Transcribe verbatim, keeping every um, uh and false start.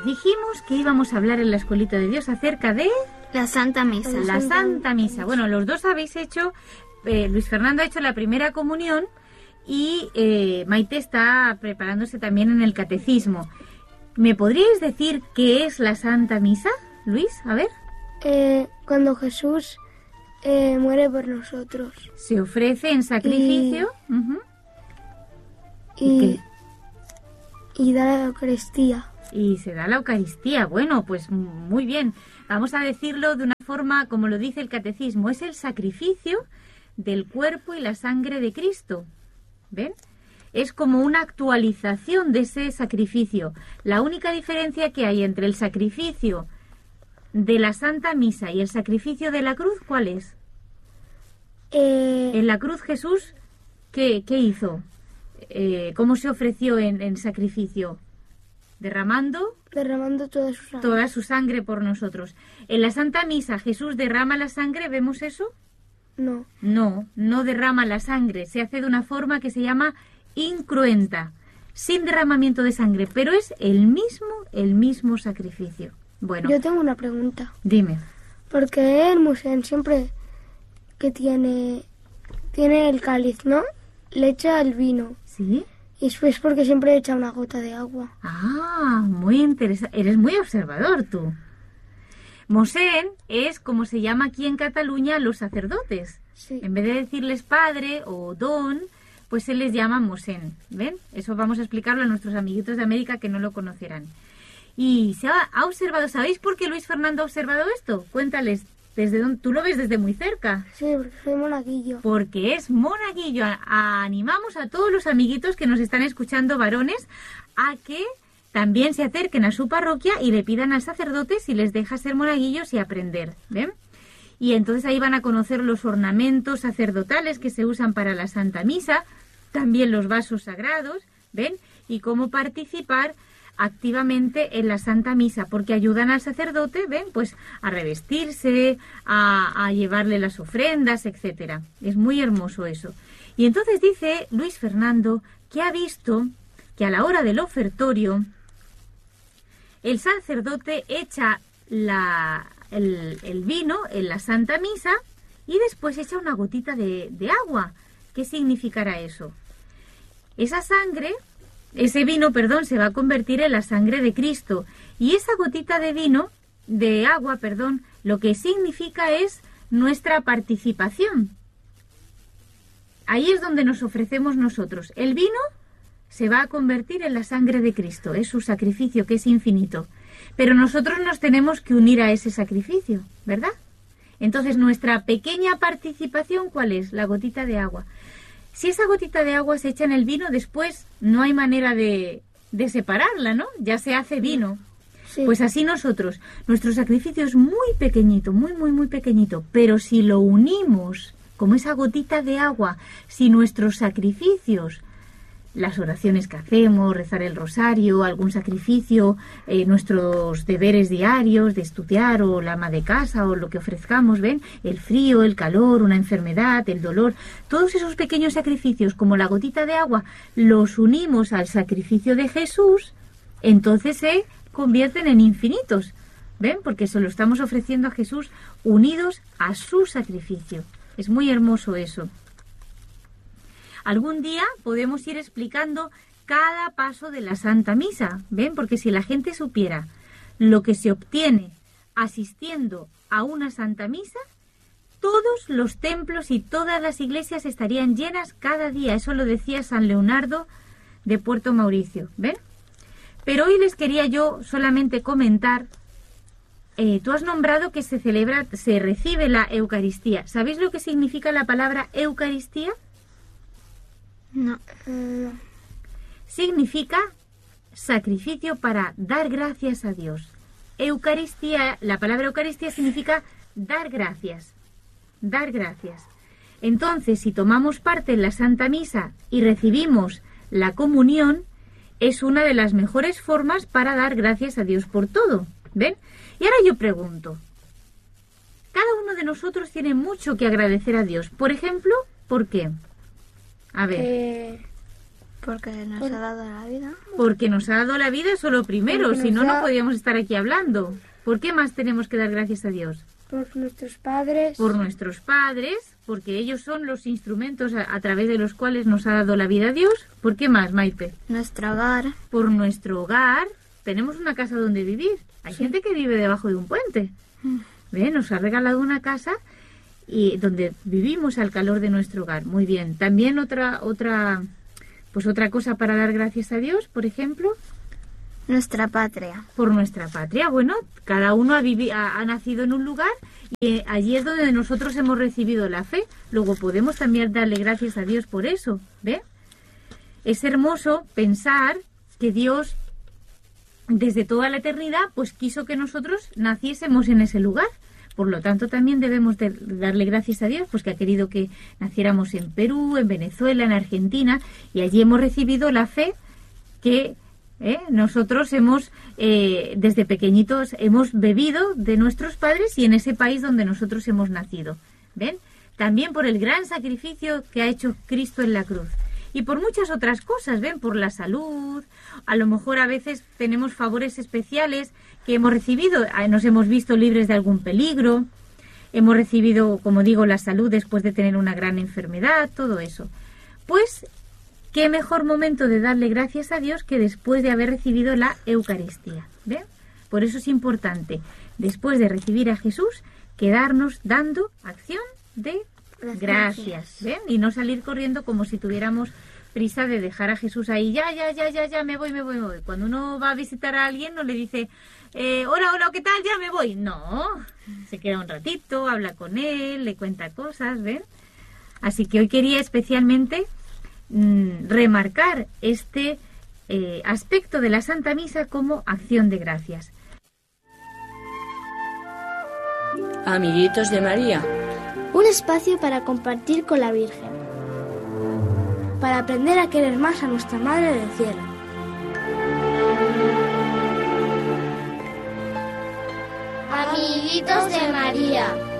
dijimos que íbamos a hablar en la Escuelita de Dios acerca de... La Santa Misa. La Santa Misa. Bueno, los dos habéis hecho... Eh, Luis Fernando ha hecho la primera comunión y eh, Maite está preparándose también en el catecismo. ¿Me podríais decir qué es la Santa Misa, Luis? A ver. Eh, cuando Jesús eh, muere por nosotros. Se ofrece en sacrificio. Y, uh-huh. y, y da la Eucaristía. Y se da la Eucaristía. Bueno, pues muy bien. Vamos a decirlo de una forma, como lo dice el catecismo, es el sacrificio del cuerpo y la sangre de Cristo. ¿Ven? Es como una actualización de ese sacrificio. La única diferencia que hay entre el sacrificio de la Santa Misa y el sacrificio de la cruz, ¿cuál es? Eh... En la cruz Jesús, ¿qué, qué hizo? Eh, ¿Cómo se ofreció en, en sacrificio? Derramando... Derramando toda su sangre. Toda su sangre por nosotros. En la Santa Misa, ¿Jesús derrama la sangre? ¿Vemos eso? No. No, no derrama la sangre. Se hace de una forma que se llama incruenta, sin derramamiento de sangre, pero es el mismo, el mismo sacrificio. Bueno. Yo tengo una pregunta. Dime. Porque el Mosén siempre que tiene, tiene el cáliz, ¿no? Le echa el vino. ¿Sí? Y después porque siempre echa una gota de agua. Ah, muy interesante. Eres muy observador tú. Mosén es como se llama aquí en Cataluña los sacerdotes. Sí. En vez de decirles padre o don, pues se les llama Mosén. ¿Ven? Eso vamos a explicarlo a nuestros amiguitos de América que no lo conocerán. Y se ha, ha observado, ¿sabéis por qué Luis Fernando ha observado esto? Cuéntales, ¿desde dónde? Tú lo ves desde muy cerca. Sí, porque soy monaguillo. Porque es monaguillo. A, a, animamos a todos los amiguitos que nos están escuchando, varones, a que también se acerquen a su parroquia y le pidan al sacerdote si les deja ser monaguillos y aprender. ¿Ven? Y entonces ahí van a conocer los ornamentos sacerdotales que se usan para la Santa Misa, también los vasos sagrados, ¿ven? Y cómo participar activamente en la Santa Misa, porque ayudan al sacerdote, ¿ven? Pues a revestirse, a, a llevarle las ofrendas, etcétera. Es muy hermoso eso. Y entonces dice Luis Fernando que ha visto que a la hora del ofertorio el sacerdote echa la, el, el vino en la Santa Misa y después echa una gotita de, de agua. ¿Qué significará eso? Esa sangre... Ese vino, perdón, se va a convertir en la sangre de Cristo. Y esa gotita de vino, de agua, perdón, lo que significa es nuestra participación. Ahí es donde nos ofrecemos nosotros. El vino se va a convertir en la sangre de Cristo. Es su sacrificio, que es infinito. Pero nosotros nos tenemos que unir a ese sacrificio, ¿verdad? Entonces, nuestra pequeña participación, ¿cuál es? La gotita de agua. Si esa gotita de agua se echa en el vino, después no hay manera de, de separarla, ¿no? Ya se hace vino. Sí. Pues así nosotros, nuestro sacrificio es muy pequeñito, muy, muy, muy pequeñito. Pero si lo unimos, como esa gotita de agua, si nuestros sacrificios, las oraciones que hacemos, rezar el rosario, algún sacrificio, eh, nuestros deberes diarios de estudiar o la ama de casa o lo que ofrezcamos, ¿ven? El frío, el calor, una enfermedad, el dolor, todos esos pequeños sacrificios como la gotita de agua, los unimos al sacrificio de Jesús, entonces se convierten en infinitos, ¿ven? Porque se lo estamos ofreciendo a Jesús unidos a su sacrificio. Es muy hermoso eso. Algún día podemos ir explicando cada paso de la Santa Misa, ¿ven? Porque si la gente supiera lo que se obtiene asistiendo a una Santa Misa, todos los templos y todas las iglesias estarían llenas cada día. Eso lo decía San Leonardo de Puerto Mauricio, ¿ven? Pero hoy les quería yo solamente comentar, eh, tú has nombrado que se celebra, se recibe la Eucaristía. ¿Sabéis lo que significa la palabra Eucaristía? No. Eh, Significa sacrificio para dar gracias a Dios. Eucaristía, la palabra Eucaristía significa dar gracias. Dar gracias. Entonces, si tomamos parte en la Santa Misa y recibimos la comunión, es una de las mejores formas para dar gracias a Dios por todo. ¿Ven? Y ahora yo pregunto, cada uno de nosotros tiene mucho que agradecer a Dios. Por ejemplo, ¿por qué? A ver. que, Porque nos Por- ha dado la vida. Porque nos ha dado la vida, eso lo primero, Porque si no, nos no da- podíamos estar aquí hablando. ¿Por qué más tenemos que dar gracias a Dios? Por nuestros padres. Por nuestros padres, porque ellos son los instrumentos a, a través de los cuales nos ha dado la vida Dios. ¿Por qué más, Maipe? Nuestro hogar. Por nuestro hogar. Tenemos una casa donde vivir. Hay gente que vive debajo de un puente. ¿Ve? Nos ha regalado una casa y donde vivimos al calor de nuestro hogar. Muy bien. También otra otra pues otra cosa para dar gracias a Dios, por ejemplo, Nuestra patria. por nuestra patria. Bueno, cada uno ha, vivi- ha, ha nacido en un lugar y eh, allí es donde nosotros hemos recibido la fe. Luego podemos también darle gracias a Dios por eso. ¿Ve? Es hermoso pensar que Dios, desde toda la eternidad, pues quiso que nosotros naciésemos en ese lugar. Por lo tanto, también debemos de darle gracias a Dios, pues que ha querido que naciéramos en Perú, en Venezuela, en Argentina, y allí hemos recibido la fe que eh, nosotros hemos, eh, desde pequeñitos, hemos bebido de nuestros padres y en ese país donde nosotros hemos nacido. ¿Ven? También por el gran sacrificio que ha hecho Cristo en la cruz. Y por muchas otras cosas, ¿ven? Por la salud, a lo mejor a veces tenemos favores especiales que hemos recibido, nos hemos visto libres de algún peligro, hemos recibido, como digo, la salud después de tener una gran enfermedad, todo eso. Pues, qué mejor momento de darle gracias a Dios que después de haber recibido la Eucaristía, ¿ven? Por eso es importante, después de recibir a Jesús, quedarnos dando acción de Las gracias, gracias. ¿ven? Y no salir corriendo como si tuviéramos prisa de dejar a Jesús ahí, ya, ya, ya, ya, ya, me voy, me voy, me voy. Cuando uno va a visitar a alguien no le dice, eh, hola, hola, ¿qué tal? Ya me voy. No, se queda un ratito, habla con él, le cuenta cosas, ¿ven? Así que hoy quería especialmente mmm, remarcar este eh, aspecto de la Santa Misa como acción de gracias. Amiguitos de María. Un espacio para compartir con la Virgen. Para aprender a querer más a nuestra Madre del Cielo. Amiguitos de María.